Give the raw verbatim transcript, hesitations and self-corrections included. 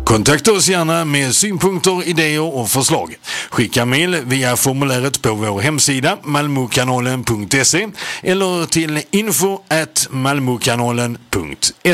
Kontakta oss gärna med synpunkter, idéer och förslag. Skicka mejl via formuläret på vår hemsida malmokanalen punkt se eller till info at malmokanalen punkt se.